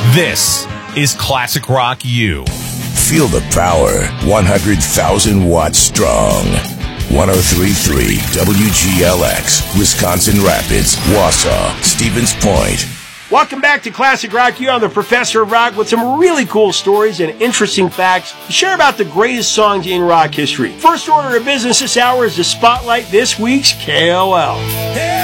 This is Classic Rock U. Feel the power, 100,000 watts strong. 103.3 WGLX, Wisconsin Rapids, Wausau, Stevens Point. Welcome back to Classic Rock. You're on the Professor of Rock with some really cool stories and interesting facts to share about the greatest songs in rock history. First order of business this hour is to spotlight this week's KOL.